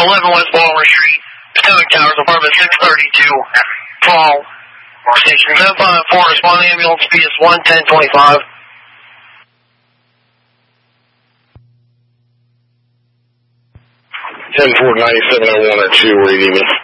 11 West Baltimore Street, Potomac Towers, apartment 632, call station 754, respond ambulance, PS 11025. 10-4-9701 or 2, where you need me?